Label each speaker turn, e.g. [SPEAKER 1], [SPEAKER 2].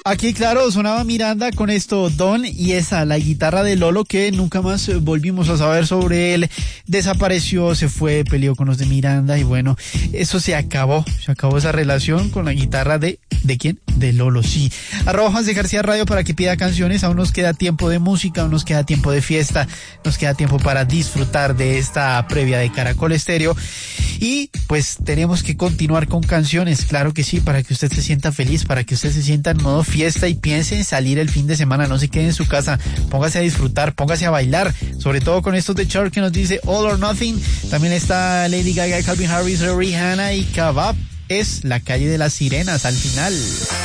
[SPEAKER 1] Aquí, claro, sonaba Miranda con esto, Don, y esa, la guitarra de Lolo, que nunca más volvimos a saber sobre él. Desapareció, se fue, peleó con los de Miranda, y bueno, eso se acabó esa relación con la guitarra ¿de quién? De Lolo, sí. @Juan C. García Radio para que pida canciones. Aún nos queda tiempo de música, aún nos queda tiempo de fiesta, nos queda tiempo para disfrutar de esta previa de Caracol Estéreo. Y pues tenemos que continuar con canciones, claro que sí, para que usted se sienta feliz, para que usted se sienta en modo fiesta y piense en salir el fin de semana. No se quede en su casa, póngase a disfrutar, póngase a bailar, sobre todo con estos de Cher que nos dice All or Nothing. También está Lady Gaga, Calvin Harris, Rihanna y Kebab. Es La Calle de las Sirenas al final.